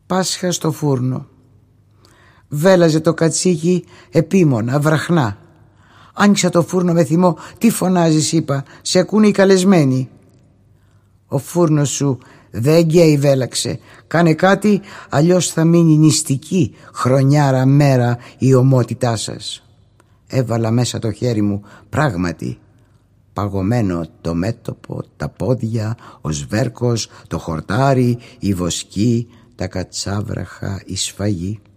Πάσχα στο φούρνο. Βέλαζε το κατσίκι επίμονα, βραχνά. Άνοιξα το φούρνο με θυμό. Τι φωνάζεις, είπα, σε ακούνε οι καλεσμένοι. Ο φούρνος σου δεν γκέι, βέλαξε. Κάνε κάτι, αλλιώς θα μείνει νηστική χρονιάρα μέρα η ομότητά σας. Έβαλα μέσα το χέρι μου, πράγματι παγωμένο το μέτωπο, τα πόδια, ο σβέρκος, το χορτάρι, η βοσκή, τα κατσάβραχα, η σφαγή.